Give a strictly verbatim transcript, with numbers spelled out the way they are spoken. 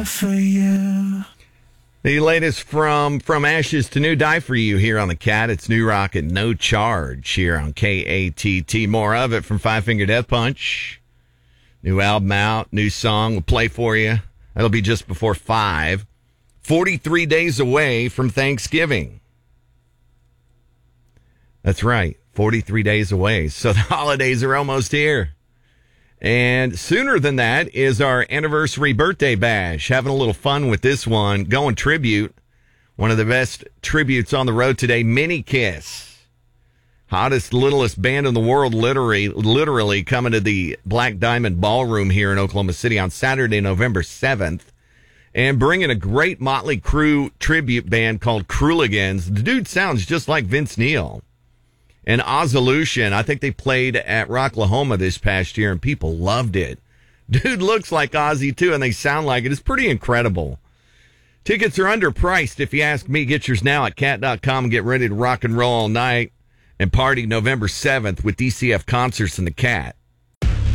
For you. The latest from From Ashes to New, Die For You here on the Cat. It's New Rock at no charge here on K A T T. More of it from Five Finger Death Punch. New album out, new song. We'll play for you. That'll be just before five. forty-three days away from Thanksgiving. That's right, forty-three days away. So the holidays are almost here. And sooner than that is our anniversary birthday bash. Having a little fun with this one. Going tribute. One of the best tributes on the road today, Mini Kiss. Hottest, littlest band in the world, literally, literally coming to the Black Diamond Ballroom here in Oklahoma City on Saturday, November seventh. And bringing a great Motley Crue tribute band called Crueligans. The dude sounds just like Vince Neil. And Ozolution, I think they played at Rocklahoma this past year, and people loved it. Dude looks like Ozzy, too, and they sound like it. It's pretty incredible. Tickets are underpriced, if you ask me. Get yours now at cat dot com and get ready to rock and roll all night and party November seventh with D C F Concerts and the Cat.